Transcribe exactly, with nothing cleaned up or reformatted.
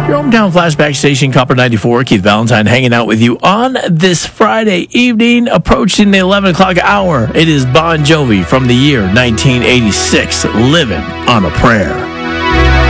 Your hometown flashback station, Copper ninety-four. Keith Valentine hanging out with you on this Friday evening, approaching the eleven o'clock hour. It is Bon Jovi from the year nineteen eighty-six, Living on a Prayer.